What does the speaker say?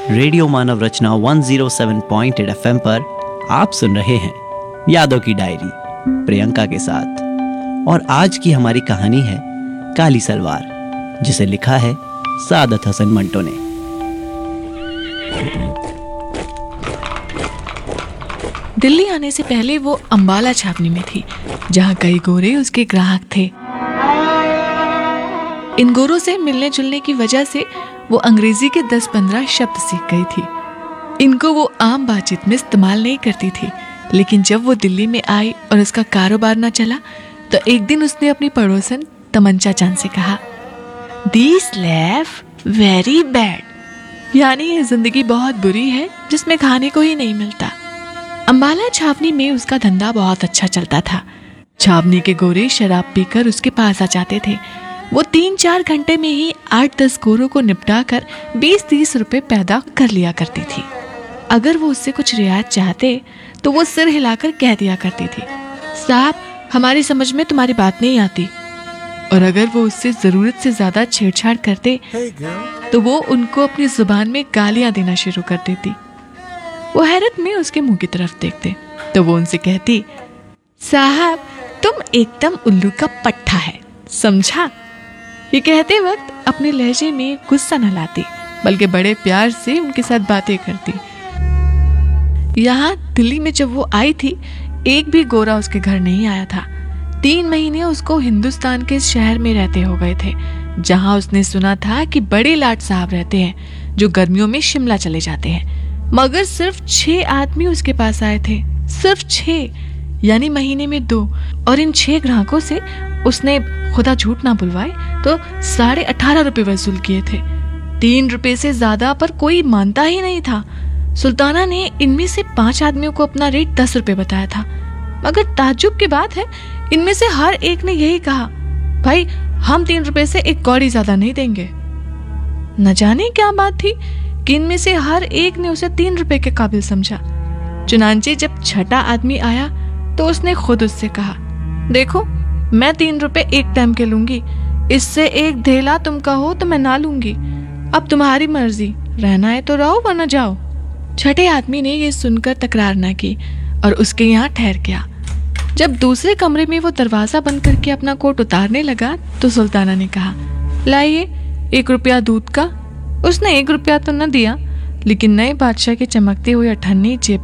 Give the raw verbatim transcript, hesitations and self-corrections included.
Radio मानव रचना एक सौ सात पॉइंट आठ एफएम पर आप सुन रहे हैं यादों की डायरी प्रियंका के साथ। और आज की हमारी कहानी है काली सलवार, जिसे लिखा है सादत हसन मंटो ने। दिल्ली आने से पहले वो अंबाला छावनी में थी, जहाँ कई गोरे उसके ग्राहक थे। इन गोरों से मिलने जुलने की वजह से वो अंग्रेजी के दस पंद्रह शब्द सीख गई थी। इनको वो आम बातचीत में इस्तेमाल नहीं करती थी, लेकिन जब वो दिल्ली में आई और उसका कारोबार न चला तो एक दिन उसने अपनी पड़ोसन तमंचा चांद से कहा, दिस लाइफ वेरी बैड, यानी ये जिंदगी बहुत बुरी है जिसमें खाने को ही नहीं मिलता। अंबाला छावनी में उसका धंधा बहुत अच्छा चलता था। छावनी के गोरे शराब पीकर उसके पास आ जाते थे। वो तीन चार घंटे में ही आठ दस गोरों को निपटा कर बीस तीस रुपए पैदा कर लिया करती थी। अगर वो उससे कुछ रियायत चाहते तो वो सिर हिलाकर कह दिया करती थी, साहब हमारी समझ में तुम्हारी बात नहीं आती। और अगर वो उससे जरूरत से ज्यादा छेड़छाड़ करते तो वो उनको अपनी जुबान में गालियां देना शुरू कर देती। वो हैरत में उसके मुंह की तरफ देखते तो वो उनसे कहती, साहब तुम एकदम उल्लू का पट्ठा है, समझा। ये कहते वक्त अपने लहजे में गुस्सा न लाती, बल्कि बड़े प्यार से उनके साथ बातें करती। यहाँ दिल्ली में जब वो आई थी, एक भी गोरा उसके घर नहीं आया था। तीन महीने उसको हिंदुस्तान के शहर में रहते हो गए थे, जहाँ उसने सुना था कि बड़े लाट साहब रहते हैं जो गर्मियों में शिमला चले जाते हैं। मगर सिर्फ छह आदमी उसके पास आए थे, सिर्फ छह, यानी महीने में दो। और इन छह ग्राहकों से उसने, खुदा झूठ ना बुलवाए, तो साढ़े अठारह रुपए वसूल किए थे। तीन रुपए से ज्यादा पर कोई मानता ही नहीं था। सुल्ताना ने इनमें से पांच आदमियों को अपना रेट दस रुपए बताया था, मगर ताज्जुब की बात है इनमें से हर एक ने यही कहा, भाई हम तीन रुपए से एक कौड़ी ज्यादा नहीं देंगे। न जाने क्या बात थी कि इनमें से हर एक ने उसे तीन रुपए के काबिल समझा। चुनांचे जब छठा आदमी आया तो उसने खुद उससे कहा, देखो मैं तीन रुपए एक टाइम के लूंगी, इससे एक धेला तुम कहो तो मैं ना लूंगी। अब तुम्हारी मर्जी, रहना है तो रहो वरना जाओ। छठे आदमी ने ये सुनकर तकरार ना की और उसके यहाँ ठहर गया। जब दूसरे कमरे में वो दरवाजा बंद करके अपना कोट उतारने लगा तो सुल्ताना ने कहा, लाइए एक रुपया दूध का। उसने एक रुपया तो न दिया, लेकिन नए बादशाह के चमकते हुए अठन्नी जेब